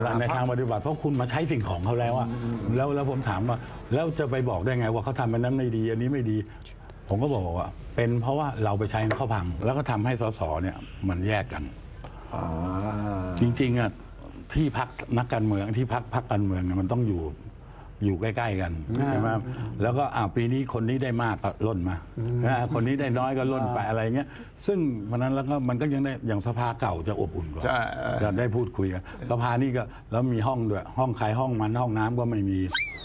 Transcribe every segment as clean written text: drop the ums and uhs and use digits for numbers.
ในทางปฏิบัติเพราะคุณมาใช้สิ่งของเขาแล้วอะแล้วผมถามว่าแล้วจะไปบอกได้ไงว่าเขาทำอันนั้นไม่ดีอันนี้ไม่ดี ผมก็บอกว่าเป็นเพราะว่าเราไปใช้เขาพังแล้วก็ทำให้สสเนี่ยมันแยกกันจริงๆอะที่พักนักการเมืองที่พักการเมืองเนี่ยมันต้องอยู่ใกล้ๆกันใช่ไหมแล้วก็ปีนี้คนนี้ได้มากก็ล่นมาคนนี้ได้น้อยก็ล่นไปอะไรเงี้ยซึ่งวันนั้นแล้วก็มันก็ยังได้อย่างสภาเก่าจะอบอุ่นกว่าจะได้พูดคุยกันสภานี่ก็แล้วมีห้องด้วยห้องใครห้องมันห้องน้ำก็ไม่มี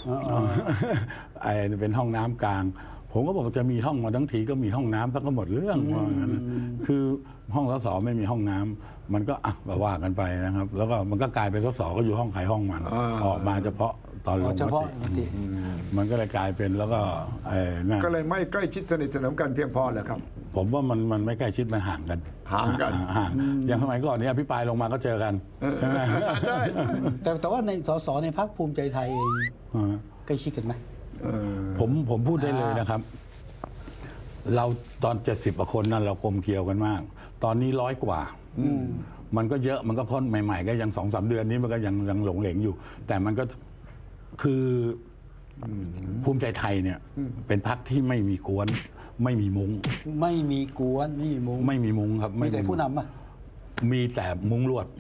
เป็นห้องน้ำกลางผมก็บอกจะมีห้องมาทั้งทีก็มีห้องน้ำก็หมดเรื่องคือห้องสสไม่มีห้องน้ำมันก็ว่ากันไปนะครับแล้วก็มันก็กลายเป็นสสก็อยู่ห้องใครห้องมันออกมาเฉพาะตอนลงมติมันก็เลยกลายเป็นแล้วก็ก็เลยไม่ใกล้ชิดสนิทสนมกันเพียงพอเลยครับผมว่ามันไม่ใกล้ชิดมันห่างกันอย่างสมัยก่อนเนี่ยพี่ปายลงมาก็เจอกันใช่ไหมใช่แต่ว่าในสสในพรรคภูมิใจไทยเองใกล้ชิดกันไหมผมพูดได้เลยนะครับเราตอน70 กว่าคนนั้นเรากลมเกลียวกันมากตอนนี้100 กว่ามันก็เยอะมันก็ค่อนใหม่ๆก็ยัง2-3 เดือนนี้มันก็ยังหลงเหลงอยู่แต่มันก็คือภูมิใจไทยเนี่ยเป็นพรรคที่ไม่มีกวนไม่มีมุ้งไม่มีกวนไม่มีมุ้งไม่มีมุ้งครับมีแต่ผู้นำมีแต่มุ้งลวด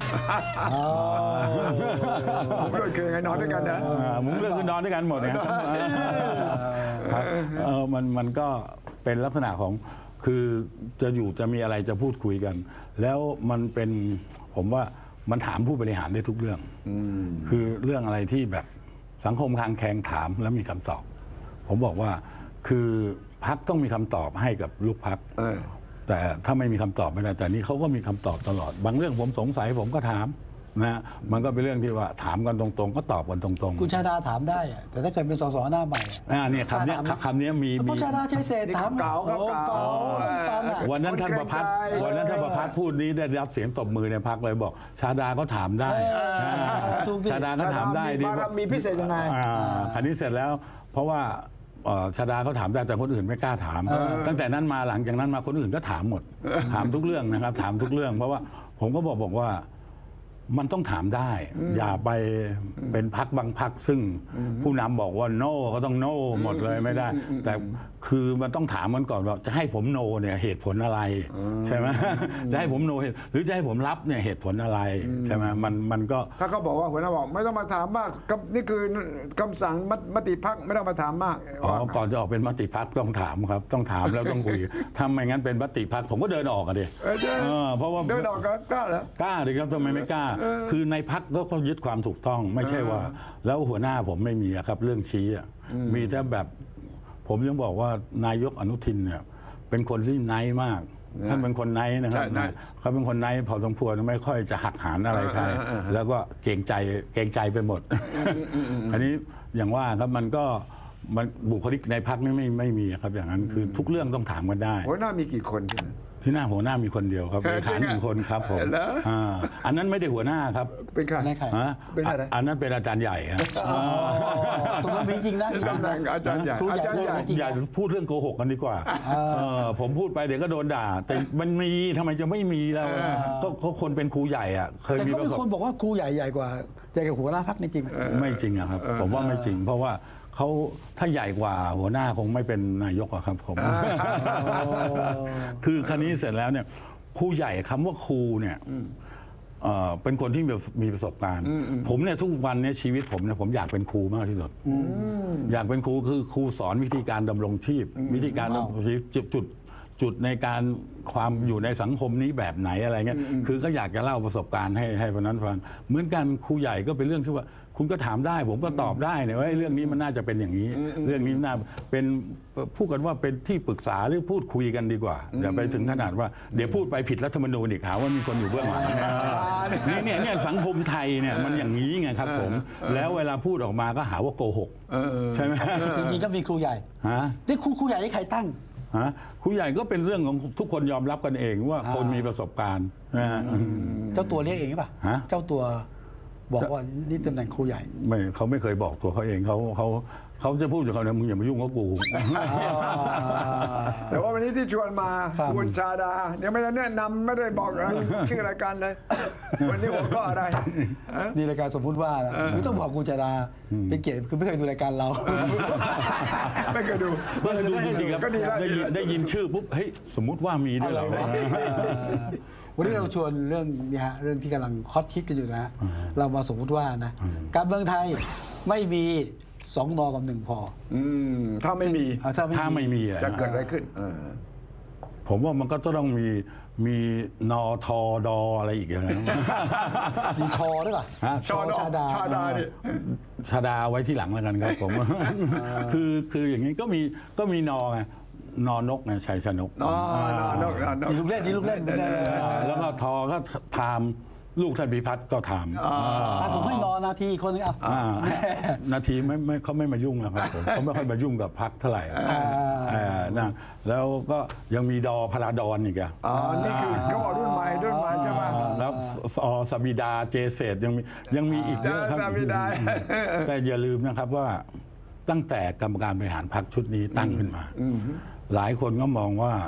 มุ้งลวดคือไงนอนด้วยกันนะมุ้งลวดคือนอนด้วยกันหมดเนี่ยมันก็เป็นลักษณะของคือจะมีอะไรจะพูดคุยกันแล้วมันเป็นผมว่ามันถามผู้บริหารได้ทุกเรื่องคือเรื่องอะไรที่แบบสังคมคลางแคลงถามแล้วมีคำตอบผมบอกว่าคือพรรคต้องมีคำตอบให้กับลูกพรรคแต่ถ้าไม่มีคำตอบไม่ได้แต่นี่เขาก็มีคำตอบตลอดบางเรื่องผมสงสัยผมก็ถามนะมันก็เป็นเรื่องที่ว่าถามกันตรงๆก็ตอบกันตรงๆคุณชาดาถามได้แต่ถ้าเกิดเป็นสสหน้าใหม่เนี่ยคำนี้มีคุณชาดาใช้เศษถามเก่าวันนั้นท่านประพัฒน์พูดนี้ได้รับเสียงตบมือในพรรคเลยบอกชาดาก็ถามได้ชาดาก็ถามได้ดีมีพิเศษยังไงคันนี้เสร็จแล้วเพราะว่าชาดาเขาถามได้แต่คนอื่นไม่กล้าถามตั้งแต่นั้นมาหลังจากนั้นมาคนอื่นก็ถามหมดถามทุกเรื่องนะครับถามทุกเรื่องเพราะว่าผมก็บอกว่ามันต้องถามได้อย่าไปเป็นพรรคบางพรรคซึ่งผู้นำบอกว่าโน่ก็ต้องโน่หมดเลยไม่ได้แต่คือมันต้องถามมันก่อนว่าจะให้ผมโน่เนี่ยเหตุผลอะไรใช่ไหมจะให้ผมโน่หรือจะให้ผมรับเนี่ยเหตุผลอะไรใช่ไหมมันก็ถ้าเขาบอกว่าหัวหน้าบอกไม่ต้องมาถามมากนี่คือคำสั่งมติพรรคไม่ต้องมาถามมากก่อนจะออกเป็นมติพรรคต้องถามครับต้องถามแล้วต้องคุยถ้าไม่งั้นเป็นมติพรรคผมก็เดินออกกันดิเพราะว่าเดินออกก็กล้าเหรอกล้าดิครับทำไมไม่กล้าคือในพรรคก็เขายึดความถูกต้องไม่ใช่ว่าแล้วหัวหน้าผมไม่มีครับเรื่องชี้มีแต่แบบผมยังบอกว่านายกอนุทินเนี่ยเป็นคนที่ไนท์มากท่านเป็นคนไนท์นะครับเขาเป็นคนไนท์พอสมควรไม่ค่อยจะหักหานอะไรใครแล้วก็เกรงใจไปหมดอันนี้อย่างว่าครับมันบุคลิกในพรรคนี่ไม่มีครับอย่างนั้นคือทุกเรื่องต้องถามกันได้หัวหน้ามีกี่คนที่หน้าหัวหน้ามีคนเดียวครับเลขา1 คนครับผมอันนั้นไม่ได้หัวหน้าครับเป็นใครอันนั้นเป็นอาจารย์ใหญ่ตรงนั้นจริงนะอาจารย์ใหญ่อย่าพูดเรื่องโกหกกันดีกว่าผมพูดไปเดี๋ยวก็โดนด่าแต่มันมีทำไมจะไม่มีแล้วก็คนเป็นครูใหญ่อ่ะเคยมีคนบอกว่าครูใหญ่กว่าหัวหน้าพรรคจริงไม่จริงครับผมว่าไม่จริงเพราะว่าเขาถ้าใหญ่กว่าหัวหน้าคงไม่เป็นนายกครับผมคือคราวนี้เสร็จแล้วเนี่ยครูใหญ่คำว่าครูเนี่ยเป็นคนที่มีประสบการณ์ผมเนี่ยทุกวันนี้ชีวิตผมเนี่ยผมอยากเป็นครูมากที่สุดอยากเป็นครูคือครูสอนวิธีการดำรงชีพวิธีการดำรงชีพจุดในการความอยู่ในสังคมนี้แบบไหนอะไรเงี้ยคือก็อยากจะเล่าประสบการณ์ให้คนนั้นฟังเหมือนกันครูใหญ่ก็เป็นเรื่องที่ว่าคุณก็ถามได้ผมก็ตอบได้เนี่ยว่าเรื่องนี้มันน่าจะเป็นอย่างนี้เรื่องนี้น่าเป็นพูดกันว่าเป็นที่ปรึกษาหรือพูดคุยกันดีกว่าอย่าไปถึงขนาดว่าเดี๋ยวพูดไปผิดรัฐธรรมนูญอีกหาว่ามีคนอยู่เบื้องหลังเนี่ยสังคมไทยเนี่ยมันอย่างนี้ไงครับผมแล้วเวลาพูดออกมาก็หาว่าโกหกใช่ไหมจริงๆก็มีครูใหญ่ที่ครูใหญ่ที่ใครตั้งครูใหญ่ก็เป็นเรื่องของทุกคนยอมรับกันเองว่าคนมีประสบการณ์เจ้าตัวเรียกเองหรือเปล่าเจ้าตัวบอกว่านี่ตำแหน่งครูใหญ่ไม่เขาไม่เคยบอกตัวเขาเองเขาจะพูดกับเขาเนี่ยมึงอย่ามายุ่งกับกูแต่ว่าวันนี้ที่ชวนมาคุณชาดายังไม่ได้แนะนำไม่ได้บอกชื่อรายการเลยวันนี้หัวข้ออะไรนี่รายการสมมุติว่านะหรือต้องบอกคุณจราเป็นเกียรติคือไม่เคยดูรายการเราไม่เคยดูไม่เคยดูจริงๆครับก็ดีแล้วได้ยินชื่อปุ๊บเฮ้ยสมมุติว่ามีด้วยเหรอวันนี้เราชวนเรื่องนี้ฮะเรื่องที่กำลังฮอตฮิตกันอยู่นะ เรามาสมมติว่านะการเมืองไทยไม่มี2 นกับ 1 พอถ้าไม่มีถ้าไม่มีอจะเกิดอะไรขึ้นผมว่ามันก็ต้องมีนอทอดออะไรอีกอย่างนั้นมีชอด้วยป่ะฮะชอดอชาดาชาดาเนี่ยชาดาไว้ที่หลังแล้วกันครับผม คืออย่างนี้ก็มีนอไงนอนกไงชัยชนกมีลูกเล่นไม่ได้แล้วก็ทอก็ทามลูกท่านพิพัฒน์ก็ทามผมให้นอนนาทีคนนึงอ่ะนาทีไม่เขาไม่มายุ่งแล้วครับผมเขาไม่ค่อยมายุ่งกับพักเท่าไหร่นะแล้วก็ยังมีดอพลาดอนอีกอ่ะนี่คือเขาบอกรุ่นใหม่ใช่ไหมแล้วสบิดาเจเศษยังมีอีกเยอะครับสบิดาแต่อย่าลืมนะครับว่าตั้งแต่กรรมการบริหารพรรคชุดนี้ตั้งขึ้นมา หลายคนก็มองว่า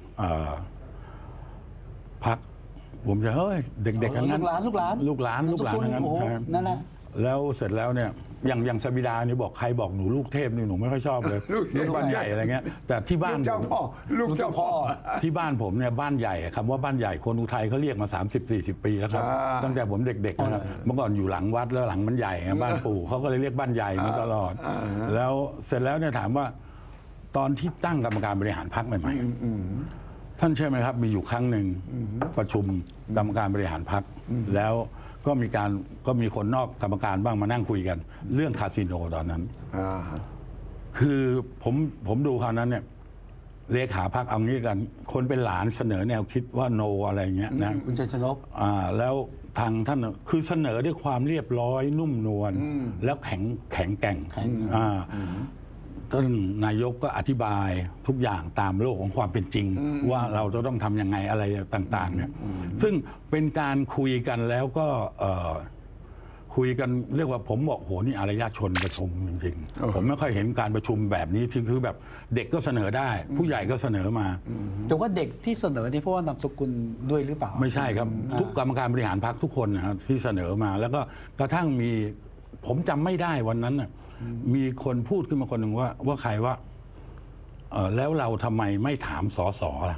พรรคผมจะเฮ้ยเด็กๆทั้งนั้นลูกหลานทั้งนั้นโอ้โหใช่นั่นแหละแล้วเสร็จแล้วเนี่ยอย่างสบิดานี่บอกใครบอกหนูลูกเทพนี่หนูไม่ค่อยชอบเลย ลูกบ้านใหญ่อะไรเงี้ยแต่ที่บ้านเจ้าพ่อลูกเจ้าพ่อที่บ้านผมเนี่ยบ้านใหญ่คำว่าบ้านใหญ่คนอุทัยเขาเรียกมา 30-40 ปีแล้วครับตั้งแต่ผมเด็กๆนะครับเมื่อก่อนอยู่หลังวัดแล้วหลังมันใหญ่ไงบ้านปู่เขาก็เลยเรียกบ้านใหญ่มาตลอด แล้วเสร็จแล้วเนี่ยถามว่าตอนที่ตั้งกรรมการบริหารพรรคใหม่ๆท่านเชื่อไหมครับมีอยู่ครั้งหนึ่งประชุมกรรมการบริหารพรรคแล้วก็มีคนนอกกรรมการบ้างมานั่งคุยกัน เรื่องคาสิโนตอนนั้นคือผมดูคราวนั้นเนี่ยเลขาพรรคเอางี้กันคนเป็นหลานเสนอแนวคิดว่าโนอะไรเงี้ยนะคุณชัยชนกแล้วทางท่านคือเสนอด้วยความเรียบร้อยนุ่มนวลแล้วแข็งแกร่งท่านนายกก็อธิบายทุกอย่างตามโลกของความเป็นจริง ว่าเราจะต้องทำยังไงอะไรต่างๆเนี่ยซึ่งเป็นการคุยกันแล้วก็คุยกันเรียกว่าผมบอกโหนี่อารยชนประชุมจริงๆผมไม่ค่อยเห็นการประชุมแบบนี้ที่คือแบบเด็กก็เสนอได้ ผู้ใหญ่ก็เสนอมาแต่ว่าเด็กที่เสนอนี่เพราะว่านามสกุลด้วยหรือเปล่าไม่ใช่ครับทุกกรรมการบริหารพรรคทุกคนนะครับที่เสนอมา แล้วก็กระทั่งมีผมจำไม่ได้วันนั้นน่ะมีคนพูดขึ้นมาคนหนึ่งว่าใครว่าแล้วเราทำไมไม่ถามสสล่ะ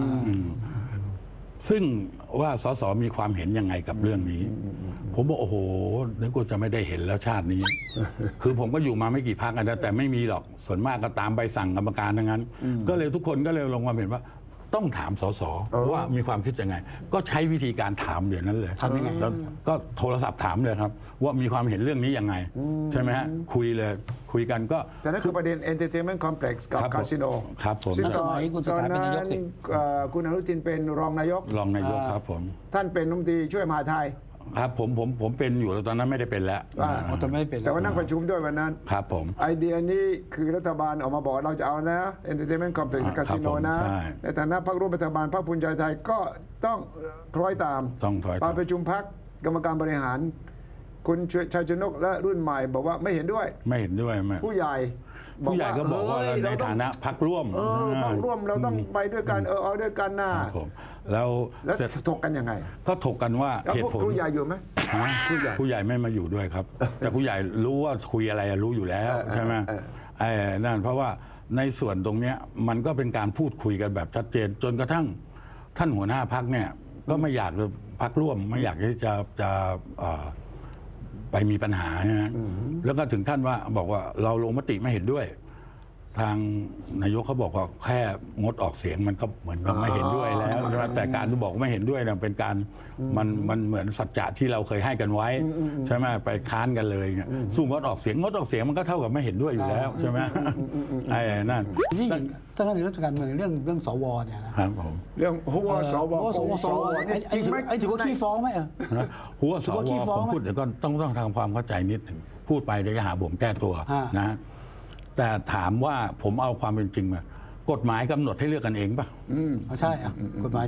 ซึ่งว่าสสมีความเห็นยังไงกับเรื่องนี้ ผมบอกโอ้โหนึกว่าจะไม่ได้เห็นแล้วชาตินี้ คือผมก็อยู่มาไม่กี่พรรคนะแต่ไม่มีหรอกส่วนมากก็ตามใบสั่งกรรมการทั้งนั้น ก็เลยทุกคนก็เลยลงความเห็นว่าต้องถามสสว่ามีความคิดยังไง ก็ใช้วิธีการถามเดี๋ยวนั้นเลยทำยังไงแล้วก็โทรศัพท์ถามเลยครับ ว่ามีความเห็นเรื่องนี้ยังไง ใช่ไหมฮะคุยกันก็แต่นั่นคือประเด็น Entertainment Complex กับครับผมคาสิโนครับผมซึ่งสมัยคุณสุตดอนท้ายเป็นนั้นายกนสิคุณอนุทินเป็นรองนายกรองนายกครับผมท่านเป็นรัฐมนตรีช่วยมหาดไทยครับผมเป็นอยู่แล้วตอนนั้นไม่ได้เป็นแล้วตอนไม่ได้เป็นแต่ว่านั่งประชุมด้วยวันนั้นครับผมไอเดียนี้คือรัฐบาลออกมาบอกเราจะเอานะ Entertainment Complex คาสิโนนะครับผมใช่ในฐานะพรรคร่วมรัฐบาลพรรคภูมิใจไทยก็ต้องคล้อยตามต้องคล้อยตามตอนประชุมพรรคกรรมการบริหาร คุณชัยชนกและรุ่นใหม่บอกว่าไม่เห็นด้วยไม่เห็นด้วยไหมผู้ใหญ่ผู้ใหญ่ก็บอกว่าเฮ้ยในเรต้องฐานะพรรคร่วมพรรคร่วมเราต้องไปด้วยกันเอาด้วยกันนะครับผมแล้วแล้วเสร็จถกกันยังไงก็ถกกันว่าแล้วเหตุพวกผลผู้ใหญ่อยู่ไหมฮะผู้ใหญ่ไม่มาอยู่ด้วยครับ แต่ผู้ใหญ่รู้ว่าคุยอะไรรู้อยู่แล้วใช่ไหมนั่นเพราะว่าในส่วนตรงเนี้ยมันก็เป็นการพูดคุยกันแบบชัดเจน จนกระทั่งท่านหัวหน้าพรรคเนี่ยก็ไม่อยากพรรคร่วมไม่อยากที่จะไปมีปัญหานะแล้วก็ถึงขั้นว่าบอกว่าเราลงมติไม่เห็นด้วย ทางนายกเขาบอกว่าแค่งดออกเสียงมันก็เหมือนกับไม่เห็นด้วยแล้วใช่ไหมแต่การที่บอกไม่เห็นด้วยเนี่ยเป็นการมันเหมือนสัจจะที่เราเคยให้กันไว้ใช่ไหมไปค้านกันเลยเนี่ยสู้งดออกเสียงมันก็เท่ากับไม่เห็นด้วยอยู่แล้วใช่ไหมไอ้นั่นนี่ถ้าท่านในเรื่องการเมืองเรื่องสวเนี่ยนะครับผมเรื่องหัวสวสวนี่จริงไหมไอ้ถือว่าขี้ฟ้องไหมหัวสถือว่าขี้ฟ้วองผมไหมพูดเดี๋ยวก็ต้องทำความเข้าใจนิดหนึ่งพูดไปเดี๋ยวจะหาผมแก้ตัวนะ แต่ถามว่าผมเอาความเป็นจริงมากฎหมายกำหนดให้เลือกกันเองป่ะใช่กฎหมายใช่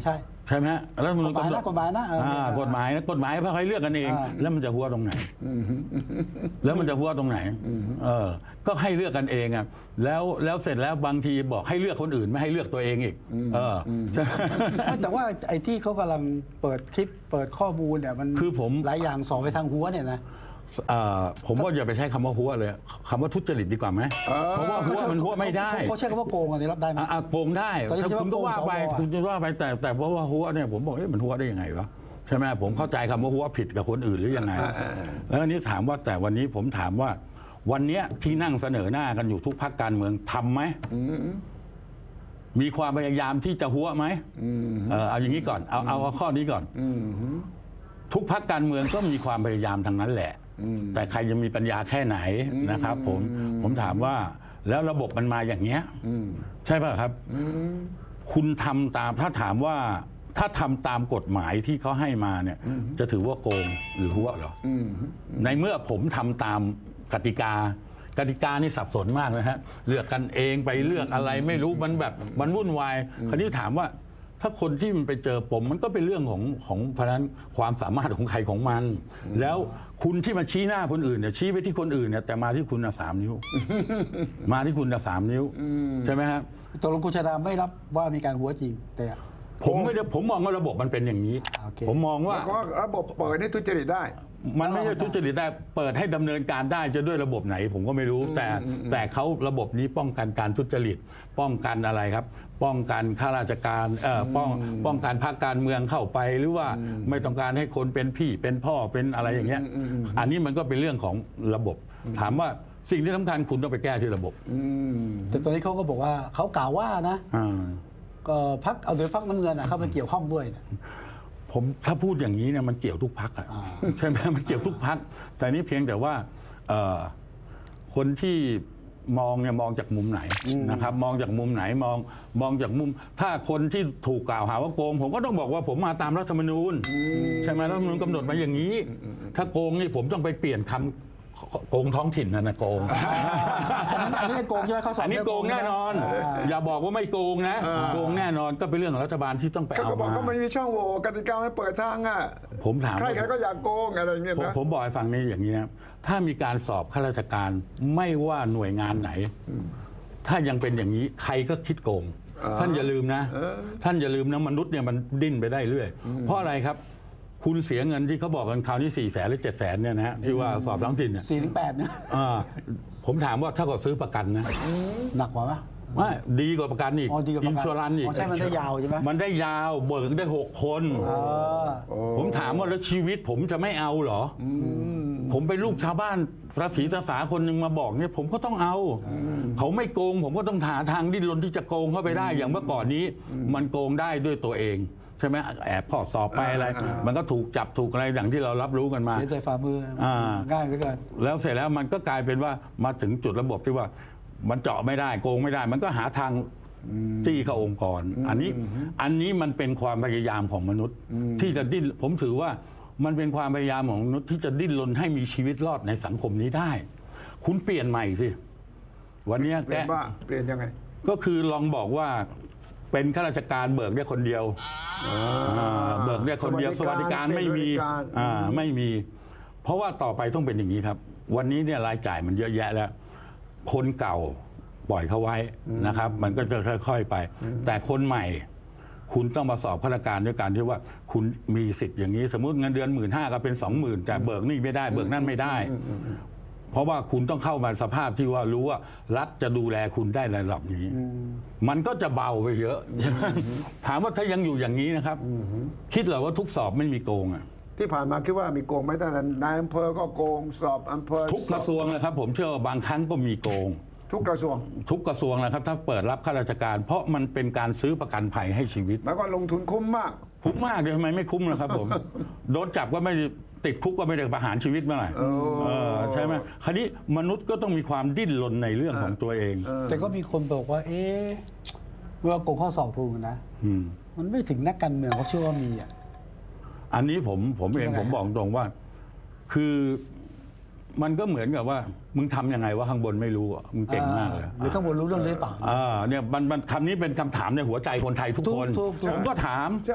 ใช่ไหมแล้วมันกฎหมายนะกฎหมายนะกฎหมายนะกฎหมายเขาให้เลือกกันเอง แล้วมันจะหัวตรงไหนแล้วมันจะหัวตรงไหนก็ให้เลือกกันเองอ่ะแล้วเสร็จแล้วบางทีบอกให้เลือกคนอื่นไม่ให้เลือกตัวเองอีกใช่แต่ว่าไอ้ที่เขากำลังเปิดคลิปเปิดข้อมูลเนี่ยมันคือผมหลายอย่างสอบไปทางหัวเนี่ยนะผมว่าอย่าไปใช้คำว่าหัวเลยคำว่าทุจริตดีกว่าไหมเพราะว่าหัวมันหัวไม่ได้เขาใช้คำว่าโกงอันนี้รับได้ไหมโกงได้ตอนนี้ถ้าคุณก็ว่าไปใช้ว่าโกงคุณจะว่าไปแต่เพราะว่าหัวเนี่ยผมบอกมันหัวได้ยังไงวะใช่ไหมผมเข้าใจคำว่าหัวผิดกับคนอื่นหรือยังไงแล้วอันนี้ถามว่าแต่วันนี้ผมถามว่าวันนี้ที่นั่งเสนอหน้ากันอยู่ทุกพรรคการเมืองทำไหมมีความพยายามที่จะหัวไหมเอาอย่างนี้ก่อนเอาข้อนี้ก่อนทุกพรรคการเมืองก็มีความพยายามทางนั้นแหละแต่ใครจะมีปัญญาแค่ไหนนะครับผมถามว่าแล้วระบบมันมาอย่างเงี้ยใช่ป่ะครับคุณทำตามถ้าถามว่าถ้าทำตามกฎหมายที่เขาให้มาเนี่ยจะถือว่าโกงหรือหัวเหรอในเมื่อผมทำตามกติกานี่สับสนมากนะฮะเลือกกันเองไปเลือกอะไรไม่รู้มันแบบมันวุ่นวายคราวนี้ถามว่าถ้าคนที่มันไปเจอปมมันก็เป็นเรื่องของเพราะฉะนั้นความสามารถของใครของมัน แล้วคุณที่มาชี้หน้าคนอื่นเนี่ยชี้ไปที่คนอื่นเนี่ยแต่มาที่คุณ3 นิ้ว มาที่คุณ3 นิ้วใช่ไหมครับตกลงคุณชาดาไม่รับว่ามีการหัวจริงแต่ผมมองว่าระบบมันเป็นอย่างนี้ ผมมองว่าแล้วก็ระบบเปิดให้ทุจริตได้มันไม่ใช่ทุจริตได้เปิดให้ดำเนินการได้จะด้วยระบบไหนผมก็ไม่รู้แต่เขาระบบนี้ป้องกันการทุจริตป้องกันอะไรครับป้องกันข้าราชการป้องกันพรรคการเมืองเข้าไปหรือว่าไม่ต้องการให้คนเป็นพี่เป็นพ่อเป็นอะไรอย่างเงี้ยอันนี้มันก็เป็นเรื่องของระบบถามว่าสิ่งที่สำคัญคุณต้องไปแก้ที่ระบบแต่ตอนนี้เขาก็บอกว่าเขากล่าวว่านะก็พรรคเอาโดยพรรคน้ำเงินเข้าไปเกี่ยวข้องด้วยผมถ้าพูดอย่างนี้เนี่ยมันเกี่ยวทุกพรรคอะใช่ไหมมันเกี่ยวทุกพรรคแต่นี่เพียงแต่ว่าคนที่มองเนี่ยมองจากมุมไหนนะครับมองจากมุมไหนมองจากมุมถ้าคนที่ถูกกล่าวหาว่าโกงผมก็ต้องบอกว่าผมมาตามรัฐธรรมนูญใช่ไหมรัฐธรรมนูญกำหนดมาอย่างนี้ถ้าโกงนี่ผมต้องไปเปลี่ยนคำโกงท้องถิ่นนะโกงอันนี้โกงใช่ไหมเขาสอนอันนี้โกงแน่นอนอย่าบอกว่าไม่โกงนะโกงแน่นอนก็เป็นเรื่องของรัฐบาลที่ต้องไปเอามาเขาบอกก็มันมีช่องโหว่กติกาไม่เปิดทางผมถามใครก็อยากโกงอะไรอย่างเงี้ยนะผมบอกให้ฟังนี่อย่างนี้นะถ้ามีการสอบข้าราชการไม่ว่าหน่วยงานไหนถ้ายังเป็นอย่างนี้ใครก็คิดโกงท่านอย่าลืมนะท่านอย่าลืมนะมนุษย์เนี่ยมันดิ้นไปได้เรื่อยเพราะอะไรครับคุณเสียเงินที่เขาบอกกันคราวนี้400,000 หรือ 700,000เนี่ยนะฮะที่ว่าสอบท้องถิ่นเนี่ย 4 ถึง 8นะผมถามว่าถ้าเขาซื้อประกันนะหนักกว่าไหมว่าดีกว่าประกันอีกอินชัวรันอีกใช่มันได้ยาวใช่ไหมมันได้ยาวเบิกได้6 คนผมถามว่าแล้วชีวิตผมจะไม่เอาเหรอผมเป็นลูกชาวบ้านประสีภาษาคนหนึ่งมาบอกเนี่ยผมก็ต้องเอาเขาไม่โกงผมก็ต้องหาทางดิ้นรนที่จะโกงเข้าไปได้อย่างเมื่อก่อนนี้มันโกงได้ด้วยตัวเองใช่ไหมแอบข้อสอบไปอะไรมันก็ถูกจับถูกอะไรอย่างที่เรารับรู้กันมาเสียใจฝ่ามือง่ายเหลือเกินแล้วเสร็จแล้วมันก็กลายเป็นว่ามาถึงจุดระบบที่ว่ามันเจาะไม่ได้โกงไม่ได้มันก็หาทางจี้เข้าองค์กรอันนี้มันเป็นความพยายามของมนุษย์ที่จะดิ้นผมถือว่ามันเป็นความพยายามของมนุษย์ที่จะดิ้นรนให้มีชีวิตรอดในสังคมนี้ได้คุณเปลี่ยนใหม่สิวันนี้เปลี่ยนยังไงก็คือลองบอกว่าเป็นข้าราชการเบิกได้คนเดียวเบิกได้คนเดียวสวัสดิการไม่มีเพราะว่าต่อไปต้องเป็นอย่างนี้ครับวันนี้เนี่ยรายจ่ายมันเยอะแยะแล้วคนเก่าปล่อยเขาไว้นะครับมันก็จะค่อยๆไปแต่คนใหม่คุณต้องมาสอบข้าราชการด้วยการที่ว่าคุณมีสิทธิ์อย่างนี้สมมติเงินเดือน 15,000 ก็เป็น 20,000แต่เบิกนี่ไม่ได้เบิกนั่นไม่ได้เพราะว่าคุณต้องเข้ามาสภาพที่ว่ารู้ว่ารัฐจะดูแลคุณได้ระดับนี้มันก็จะเบาไปเยอะถามว่าถ้ายังอยู่อย่างนี้นะครับคิดเหรอว่าทุกสอบไม่มีโกงอ่ะที่ผ่านมาคิดว่ามีโกงไหมแต่นายอำเภอก็โกงสอบอำเภอทุกกระทรวงนะครับผมเชื่อว่าบางครั้งก็มีโกงทุกกระทรวงนะครับถ้าเปิดรับข้าราชการเพราะมันเป็นการซื้อประกันภัยให้ชีวิตแล้วก็ลงทุนคุ้มมากเลยทำไมไม่คุ้มล่ะครับผมโดนจับก็ไม่ติดคุกก็ไม่ได้ประหารชีวิตเมื่อไหร่ใช่ไหมคราวนี้มนุษย์ก็ต้องมีความดิ้นรนในเรื่องของตัวเองแต่ก็มีคนบอกว่าเมื่อโกงข้อสอบครูนะมันไม่ถึงนักการเมืองเขาเชื่อว่ามีอันนี้ผมเองผมบอกตรงว่าคือมันก็เหมือนกับว่ามึงทำยังไงว่าข้างบนไม่รู้มึงเก่งมากเลยหรือข้างบนรู้เรื่องได้เปล่าเนี่ยมันคำนี้เป็นคำถามในหัวใจคนไทยทุกคนผมก็ถาม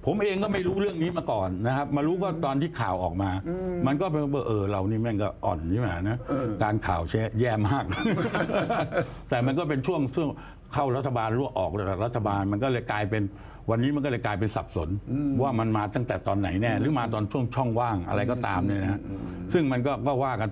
ผมเองก็ไม่รู้เรื่องนี้มาก่อนนะครับ มารู้ก็ตอนที่ข่าวออกมา มันก็เป็นเรานี่แม่งก็อ่อนใช่ไหมนะการข่าวแย่มาก แต่มันก็เป็นช่วงเข้ารัฐบาลออกจากรัฐบาลมันก็เลยกลายเป็นวันนี้มันก็เลยกลายเป็นสับสน ว่ามันมาตั้งแต่ตอนไหนแน่หรือมาตอนช่วงว่างอะไรก็ตามเนี่ยนะซึ่งมันก็ว่ากัน